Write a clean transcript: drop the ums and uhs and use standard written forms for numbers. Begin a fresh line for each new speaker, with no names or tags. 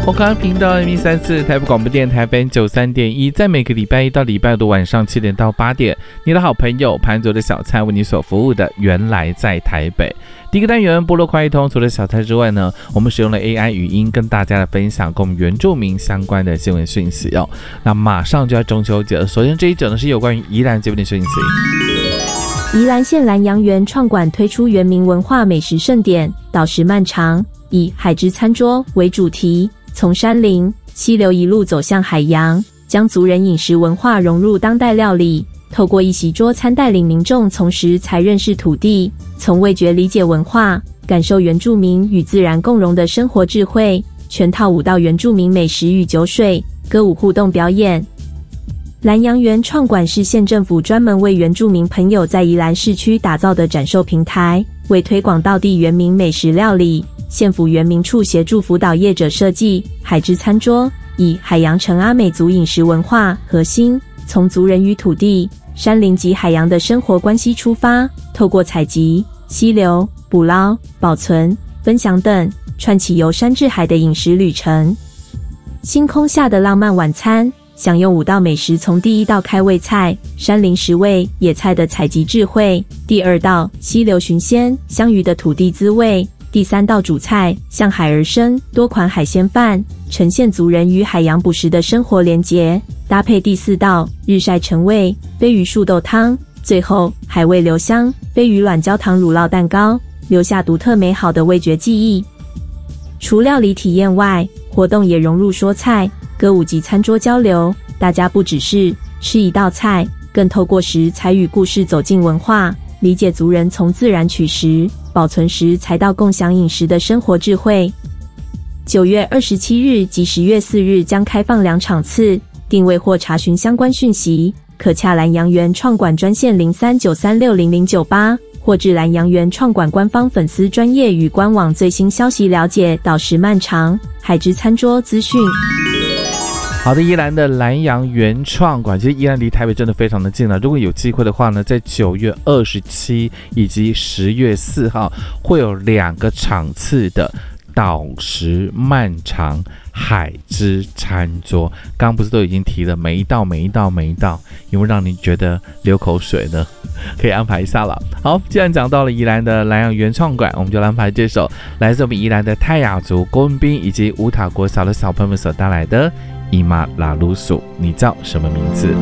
红康频道 M134 台北广播电台 FM93.1，在每个礼拜一到礼拜五的晚上7点到8点，你的好朋友盘左的小菜为你所服务的原来在台北。第一个单元部落快一通，除了小菜之外呢，我们使用了 AI 语音跟大家来分享跟我们原住民相关的新闻讯息哦。那马上就要中秋节了，首先这一则呢是有关于宜兰这边的讯息。
宜兰县兰阳原创馆推出原民文化美食盛典，岛食漫长，以海之餐桌为主题，从山林、溪流一路走向海洋，将族人饮食文化融入当代料理，透过一席桌餐带领民众从食材认识土地，从味觉理解文化，感受原住民与自然共融的生活智慧，全套5道原住民美食与酒水、歌舞互动表演。兰阳原创馆是县政府专门为原住民朋友在宜兰市区打造的展售平台，为推广道地原民美食料理，县府原民处协助辅导业者设计海之餐桌，以海洋城阿美族饮食文化核心，从族人与土地、山林及海洋的生活关系出发，透过采集、溪流、捕捞、保存、分享等，串起由山至海的饮食旅程。星空下的浪漫晚餐，享用5道美食，从第1道开胃菜山林食味野菜的采集智慧，第2道溪流寻鲜香鱼的土地滋味，第3道主菜向海而生多款海鲜饭，呈现族人与海洋捕食的生活连结，搭配第4道日晒橙味飞鱼树豆汤，最后海味留香飞鱼卵焦糖乳酪蛋糕，留下独特美好的味觉记忆。除料理体验外，活动也融入说菜、歌舞及餐桌交流，大家不只是吃一道菜，更透过食材与故事走进文化，理解族人从自然取食、保存食材到共享饮食的生活智慧。9月27日及10月4日将开放2场次，定位或查询相关讯息，可洽兰阳原创馆专线0393600098，或至兰阳原创馆官方粉丝专页与官网最新消息了解岛食漫长、海之餐桌资讯。
好的，宜兰的兰阳原创馆，其实宜兰离台北真的非常的近了。如果有机会的话呢，在9月27以及10月4号会有2个场次的岛食漫长海之餐桌。刚刚不是都已经提了每一道，有没有让你觉得流口水呢？可以安排一下了。好，既然讲到了宜兰的兰阳原创馆，我们就安排这首来自我们宜兰的泰雅族郭文彬以及乌塔国小的小朋友们所带来的伊玛拉鲁索，你叫什么名字？